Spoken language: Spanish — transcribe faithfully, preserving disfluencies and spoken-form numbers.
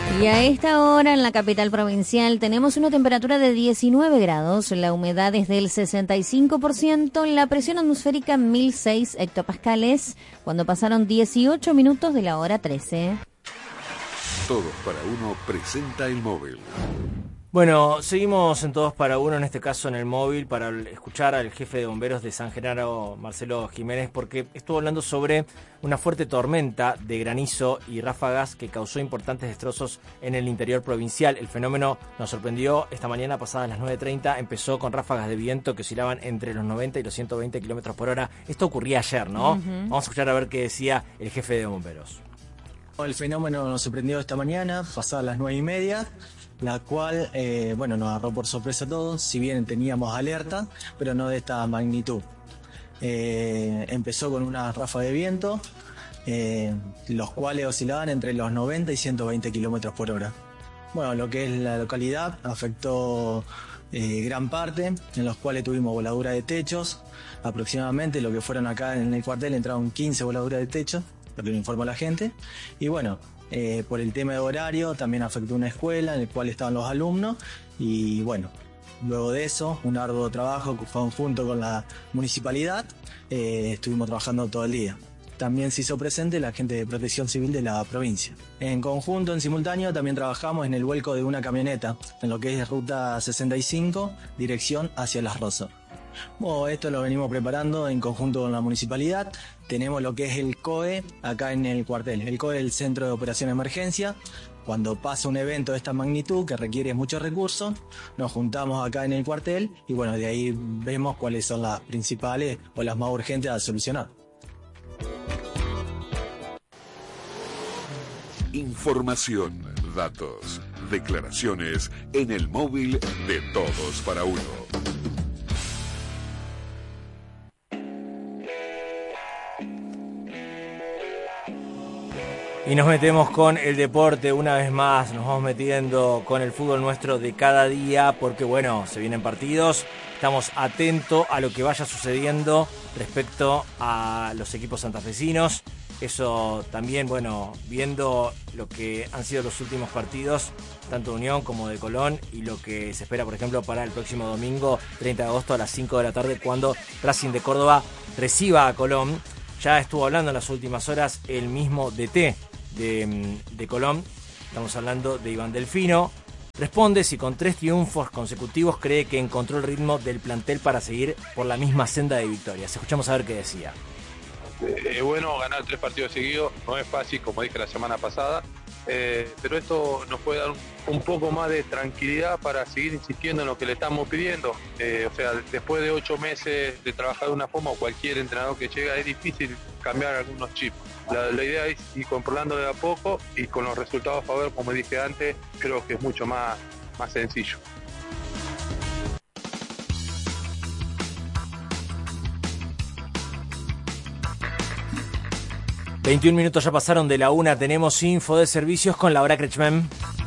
Y a esta hora en la capital provincial tenemos una temperatura de diecinueve grados, la humedad es del sesenta y cinco por ciento, la presión atmosférica mil seis hectopascales, cuando pasaron dieciocho minutos de la hora trece. Todos para uno presenta el móvil. Bueno, seguimos en Todos para Uno, en este caso en el móvil, para escuchar al jefe de bomberos de San Genaro, Marcelo Jiménez, porque estuvo hablando sobre una fuerte tormenta de granizo y ráfagas que causó importantes destrozos en el interior provincial. El fenómeno nos sorprendió esta mañana, pasadas las nueve treinta, empezó con ráfagas de viento que oscilaban entre los noventa y los ciento veinte kilómetros por hora. Esto ocurría ayer, ¿no? Uh-huh. Vamos a escuchar a ver qué decía el jefe de bomberos. El fenómeno nos sorprendió esta mañana, pasadas las nueve y media. La cual, eh, bueno, nos agarró por sorpresa a todos, si bien teníamos alerta, pero no de esta magnitud. Eh, empezó con una ráfaga de viento, eh, los cuales oscilaban entre los noventa y ciento veinte kilómetros por hora. Bueno, lo que es la localidad afectó eh, gran parte, en los cuales tuvimos voladura de techos, aproximadamente lo que fueron acá en el cuartel entraron quince voladuras de techo, lo que me informó la gente, y bueno, Eh, por el tema de horario también afectó una escuela en la cual estaban los alumnos y bueno, luego de eso un arduo trabajo conjunto con la municipalidad, eh, estuvimos trabajando todo el día. También se hizo presente la gente de Protección Civil de la provincia. En conjunto, en simultáneo, también trabajamos en el vuelco de una camioneta en lo que es ruta sesenta y cinco, dirección hacia Las Rosas. Bueno, esto lo venimos preparando en conjunto con la municipalidad. Tenemos lo que es el C O E acá en el cuartel. El C O E es el Centro de Operación de Emergencia. Cuando pasa un evento de esta magnitud que requiere muchos recursos, nos juntamos acá en el cuartel y bueno, de ahí vemos cuáles son las principales o las más urgentes a solucionar. Información, datos, declaraciones en el móvil de Todos para Uno. Y nos metemos con el deporte una vez más, nos vamos metiendo con el fútbol nuestro de cada día, porque bueno, se vienen partidos, estamos atentos a lo que vaya sucediendo respecto a los equipos santafesinos. Eso también, bueno, viendo lo que han sido los últimos partidos, tanto de Unión como de Colón, y lo que se espera, por ejemplo, para el próximo domingo, treinta de agosto a las cinco de la tarde, cuando Racing de Córdoba reciba a Colón. Ya estuvo hablando en las últimas horas el mismo D T de, de Colón, estamos hablando de Iván Delfino. Responde si con tres triunfos consecutivos cree que encontró el ritmo del plantel para seguir por la misma senda de victorias. Escuchamos a ver qué decía. Es eh, bueno ganar tres partidos seguidos, no es fácil, como dije la semana pasada, eh, pero esto nos puede dar un, un poco más de tranquilidad para seguir insistiendo en lo que le estamos pidiendo. Eh, o sea, después de ocho meses de trabajar de una forma, o cualquier entrenador que llega, es difícil cambiar algunos chips. La, la idea es ir comprobando de a poco y con los resultados a favor, como dije antes, creo que es mucho más, más sencillo. veintiún minutos ya pasaron de la una, tenemos info de servicios con Laura Kretschmann.